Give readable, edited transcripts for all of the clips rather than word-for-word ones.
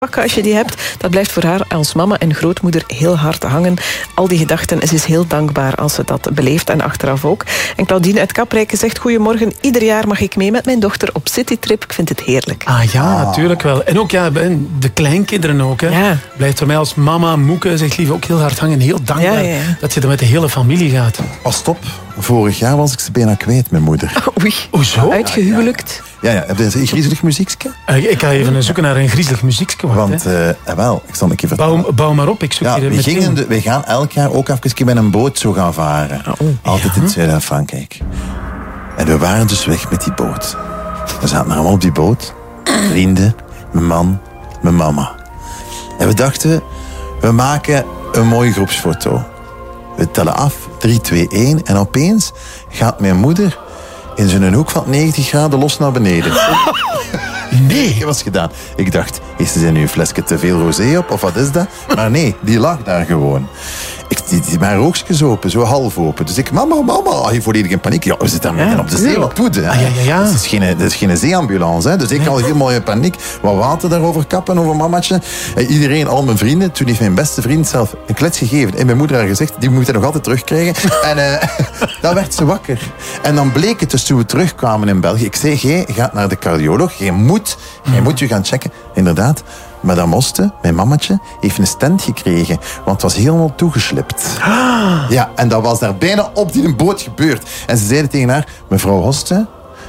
pakken als je die hebt. Dat blijft voor haar als mama en grootmoeder heel hard hangen. Al die gedachten. Ze is heel dankbaar als ze dat beleeft en achteraf ook. En Claudine uit Kaprijke zegt: goedemorgen, ieder jaar mag ik mee met mijn dochter op citytrip. Ik vind het heerlijk. Ah ja, natuurlijk wel. En ook de kleinkinderen ook. Hè. Ja. Blijft voor mij als mama, moeke, zegt lief, ook heel hard hangen. Heel dankbaar dat je er met de hele familie gaat. Pas op, vorig jaar was ik ze bijna kwijt, mijn moeder. Oei, hoezo? Uitgehuwelijkt. Ja, heb je een griezelig muziekje? Ik ga even zoeken naar een griezelig muziekje. Want, ik zal een keer vertellen. Bouw maar op, ik zoek hier meteen. We gaan elk jaar ook even met een boot zo gaan varen. Altijd in Zuid-Frankrijk. En we waren dus weg met die boot. We zaten allemaal op die boot. Vrienden, mijn man, mijn mama. En we dachten, we maken een mooie groepsfoto. We tellen af, 3, 2, 1. En opeens gaat mijn moeder in zo'n hoek van 90 graden los naar beneden. Nee, dat was gedaan. Ik dacht, is er nu een flesje te veel rosé op, of wat is dat? Maar nee, die lag daar gewoon. Mijn oogstjes open, zo half open. Dus ik, mama, je volledig in paniek. Ja, we zitten midden op de zee, wat doe je? Ja. Dat is geen zeeambulance. Hè? Dus ik al helemaal in paniek. Wat water daarover kappen, over mamaatje. Iedereen, al mijn vrienden. Toen heeft mijn beste vriend zelf een klets gegeven. En mijn moeder had gezegd, die moet hij nog altijd terugkrijgen. En dan werd ze wakker. En dan bleek het dus toen we terugkwamen in België. Ik zei, jij gaat naar de cardioloog. Jij moet je gaan checken. Inderdaad. Madame Moste, mijn mamatje, heeft een stent gekregen. Want het was helemaal toegeslipt. Ja, en dat was daar bijna op die boot gebeurd. En ze zeiden tegen haar, mevrouw Hoste,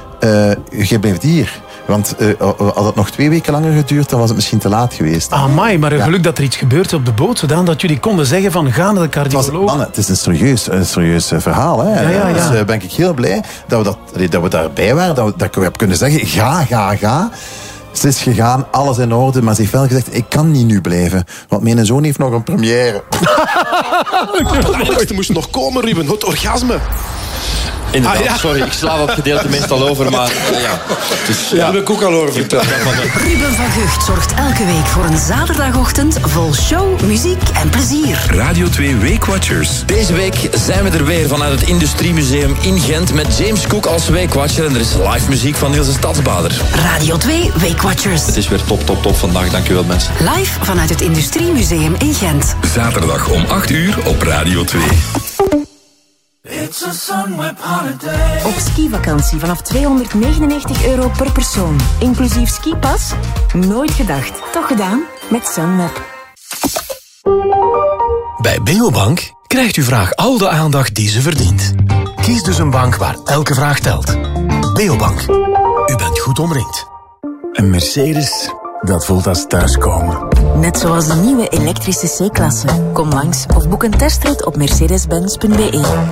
jij blijft hier. Want had het nog 2 weken langer geduurd, dan was het misschien te laat geweest. Amai, maar geluk dat er iets gebeurt op de boot, zodat dat jullie konden zeggen van, ga naar de cardioloog. Het is een serieus verhaal. Hè. Ja. Dus ben ik heel blij dat we daarbij waren. Dat ik heb kunnen zeggen, ga. Ze is gegaan, alles in orde, maar ze heeft wel gezegd, ik kan niet nu blijven, want mijn zoon heeft nog een première. Het belangrijkste moest nog komen, Ruben, het orgasme. Inderdaad, sorry, ik sla dat gedeelte meestal over, maar Dat heb ik ook al over verteld. Ruben van Gucht zorgt elke week voor een zaterdagochtend vol show, muziek en plezier. Radio 2 Weekwatchers. Deze week zijn we er weer vanuit het Industriemuseum in Gent met James Cook als Weekwatcher en er is live muziek van Niels de Stadsbader. Radio 2 Weekwatchers. Het is weer top vandaag, dankjewel mensen. Live vanuit het Industriemuseum in Gent. Zaterdag om 8 uur op Radio 2. Op skivakantie vanaf €299 per persoon. Inclusief skipas? Nooit gedacht. Toch gedaan? Met Sunweb. Bij Beobank krijgt uw vraag al de aandacht die ze verdient. Kies dus een bank waar elke vraag telt. Beobank. U bent goed omringd. Een Mercedes, dat voelt als thuiskomen. Net zoals de nieuwe elektrische C-klasse. Kom langs of boek een testrit op mercedes-benz.be.